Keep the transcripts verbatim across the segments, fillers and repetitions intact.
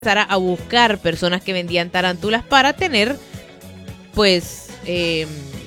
a buscar personas que vendían tarántulas para tener, pues, eh,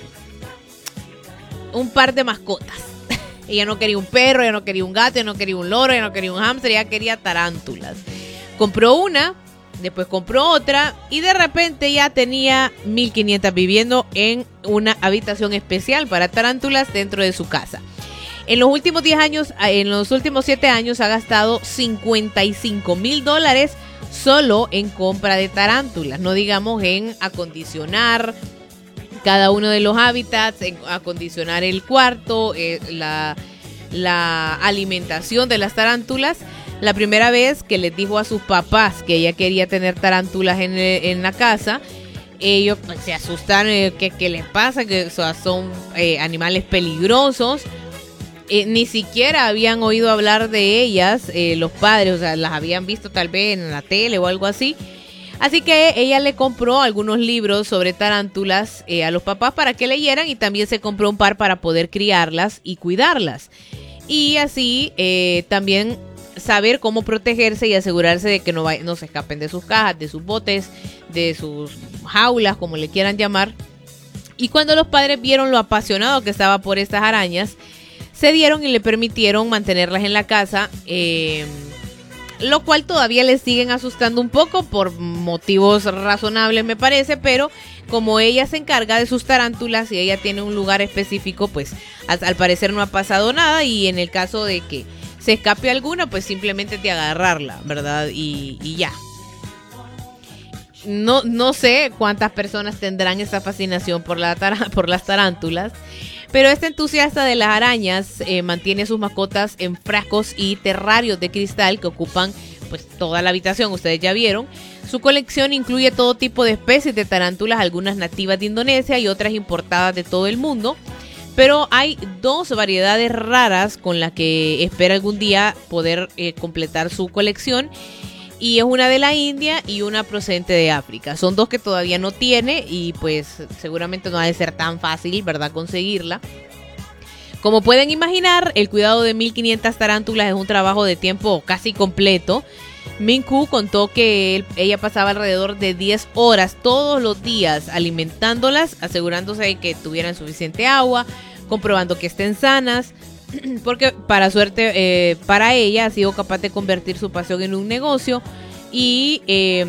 un par de mascotas. Ella no quería un perro, ella no quería un gato, ella no quería un loro, ella no quería un hámster, ella quería tarántulas. Compró una, después compró otra y de repente ya tenía mil quinientas viviendo en una habitación especial para tarántulas dentro de su casa. En los últimos diez años, en los últimos siete años ha gastado cincuenta y cinco mil dólares solo en compra de tarántulas, no digamos en acondicionar cada uno de los hábitats, en acondicionar el cuarto, eh, la, la alimentación de las tarántulas. La primera vez que les dijo a sus papás que ella quería tener tarántulas en, en la casa, ellos pues, se asustan, eh, ¿qué, qué les pasa? Que o sea, son eh, animales peligrosos. Eh, ni siquiera habían oído hablar de ellas eh, los padres, o sea, las habían visto tal vez en la tele o algo así. Así que ella le compró algunos libros sobre tarántulas eh, a los papás para que leyeran y también se compró un par para poder criarlas y cuidarlas. Y así eh, también saber cómo protegerse y asegurarse de que no, vaya, no se escapen de sus cajas, de sus botes, de sus jaulas, como le quieran llamar. Y cuando los padres vieron lo apasionado que estaba por estas arañas, se dieron y le permitieron mantenerlas en la casa, eh, lo cual todavía les siguen asustando un poco por motivos razonables me parece, pero como ella se encarga de sus tarántulas y ella tiene un lugar específico, pues al parecer no ha pasado nada y en el caso de que se escape alguna, pues simplemente de agarrarla, ¿verdad? Y, y ya. No, no sé cuántas personas tendrán esa fascinación por, la tar- por las tarántulas. Pero este entusiasta de las arañas eh, mantiene sus mascotas en frascos y terrarios de cristal que ocupan pues toda la habitación, ustedes ya vieron. Su colección incluye todo tipo de especies de tarántulas, algunas nativas de Indonesia y otras importadas de todo el mundo. Pero hay dos variedades raras con las que espera algún día poder eh, completar su colección. Y es una de la India y una procedente de África. Son dos que todavía no tiene y pues seguramente no ha de ser tan fácil, ¿verdad?, conseguirla. Como pueden imaginar, el cuidado de mil quinientas tarántulas es un trabajo de tiempo casi completo. Minku contó que él, ella pasaba alrededor de diez horas todos los días alimentándolas, asegurándose de que tuvieran suficiente agua, comprobando que estén sanas. Porque para suerte, eh, para ella ha sido capaz de convertir su pasión en un negocio y, eh,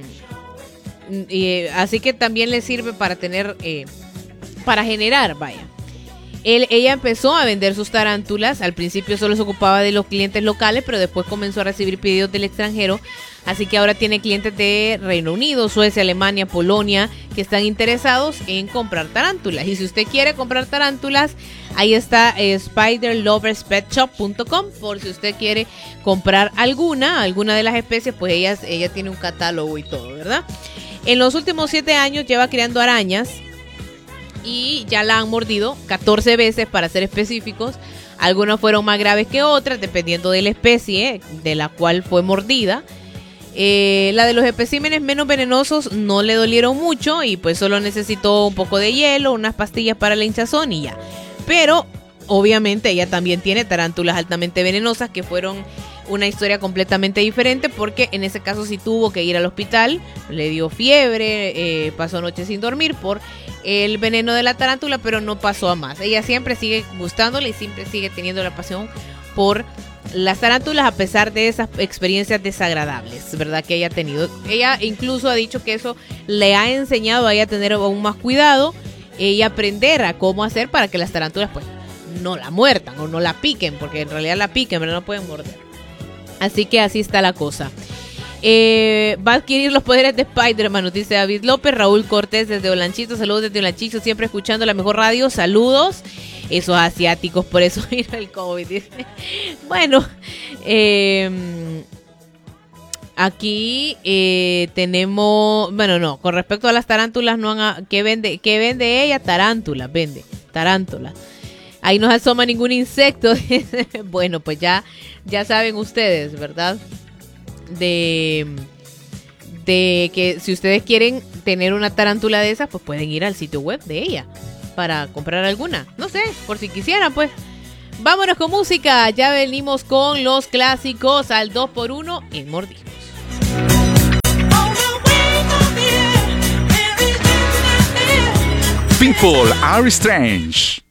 y así que también le sirve para tener, eh, para generar, vaya. Él, ella empezó a vender sus tarántulas, al principio solo se ocupaba de los clientes locales, pero después comenzó a recibir pedidos del extranjero, así que ahora tiene clientes de Reino Unido, Suecia, Alemania, Polonia, que están interesados en comprar tarántulas. Y si usted quiere comprar tarántulas, ahí está eh, spider lovers pet shop punto com, por si usted quiere comprar alguna, alguna de las especies, pues ella, ella tiene un catálogo y todo, ¿verdad? En los últimos siete años lleva criando arañas, y ya la han mordido catorce veces para ser específicos. Algunas fueron más graves que otras dependiendo de la especie de la cual fue mordida. Eh, la de los especímenes menos venenosos no le dolieron mucho y pues solo necesitó un poco de hielo, unas pastillas para la hinchazón y ya. Pero obviamente ella también tiene tarántulas altamente venenosas que fueron una historia completamente diferente porque en ese caso sí tuvo que ir al hospital, le dio fiebre, eh, pasó noches sin dormir por el veneno de la tarántula, pero no pasó a más. Ella siempre sigue gustándole y siempre sigue teniendo la pasión por las tarántulas a pesar de esas experiencias desagradables, ¿verdad?, que ella ha tenido. Ella incluso ha dicho que eso le ha enseñado a ella a tener aún más cuidado y aprender a cómo hacer para que las tarántulas pues no la muerdan o no la piquen, porque en realidad la piquen, pero no pueden morder. Así que así está la cosa. Eh, va a adquirir los poderes de Spider-Man, nos dice David López. Raúl Cortés desde Olanchito, saludos desde Olanchito, siempre escuchando la mejor radio, saludos. Esos asiáticos, por eso vino el COVID, dice. Bueno, eh, aquí eh, tenemos, bueno, no, con respecto a las tarántulas, no han, ¿qué vende, qué vende ella? Tarántulas, vende, tarántulas. Ahí no se asoma ningún insecto. Bueno, pues ya, ya saben ustedes, ¿verdad? De, de que si ustedes quieren tener una tarántula de esas, pues pueden ir al sitio web de ella para comprar alguna. No sé, por si quisieran, pues. Vámonos con música. Ya venimos con los clásicos al dos por uno en Mordiscos. People are strange.